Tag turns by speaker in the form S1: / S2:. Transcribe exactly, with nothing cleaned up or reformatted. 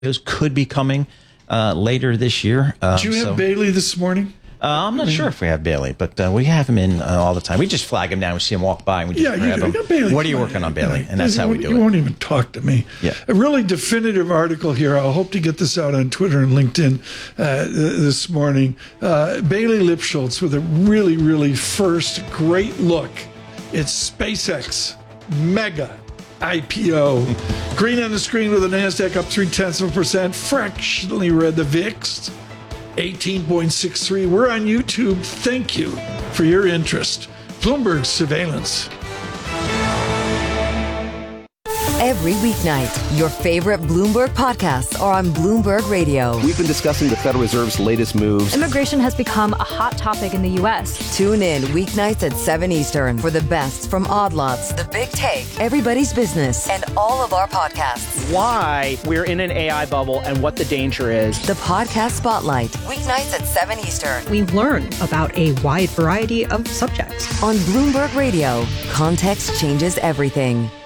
S1: Those could be coming uh, later this year. Um,
S2: Did you have
S1: so,
S2: Bailey this morning?
S1: Uh, I'm not sure if we have Bailey, but uh, we have him in uh, all the time. We just flag him down. We see him walk by, and we just
S2: Yeah,
S1: grab
S2: you do.
S1: him.
S2: Yeah, Bailey,
S1: what are you
S2: come on.
S1: working on, Bailey?
S2: Yeah,
S1: And that's how we do
S2: you
S1: it.
S2: You won't even talk to me.
S1: Yeah.
S2: A really definitive article here. I'll hope to get this out on Twitter and LinkedIn uh, this morning. Uh, Bailey Lipschultz with a really, really first great look. It's SpaceX mega I P O. Green on the screen with the NASDAQ up three-tenths of a percent. Fractionally red, the V I X, eighteen point six three. We're on YouTube. Thank you for your interest. Bloomberg Surveillance.
S3: Every weeknight, your favorite Bloomberg podcasts are on Bloomberg Radio.
S4: We've been discussing the Federal Reserve's latest moves.
S5: Immigration has become a hot topic in the U S.
S3: Tune in weeknights at seven Eastern for the best from Odd Lots, The Big Take, Everybody's Business, and all of our podcasts.
S6: Why we're in an A I bubble and what the danger is.
S3: The Podcast Spotlight, weeknights at seven Eastern.
S7: We learn about a wide variety of subjects.
S3: On Bloomberg Radio, context changes everything.